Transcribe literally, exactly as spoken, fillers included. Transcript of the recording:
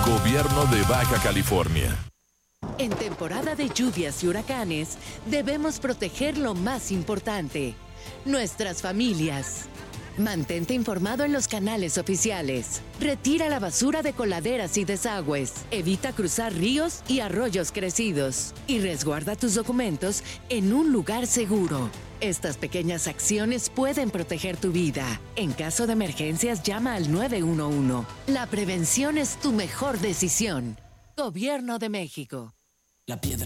Gobierno de Baja California. En temporada de lluvias y huracanes, debemos proteger lo más importante, nuestras familias. Mantente informado en los canales oficiales. Retira la basura de coladeras y desagües. Evita cruzar ríos y arroyos crecidos. Y resguarda tus documentos en un lugar seguro. Estas pequeñas acciones pueden proteger tu vida. En caso de emergencias, llama al nueve uno uno. La prevención es tu mejor decisión. Gobierno de México. La piedra.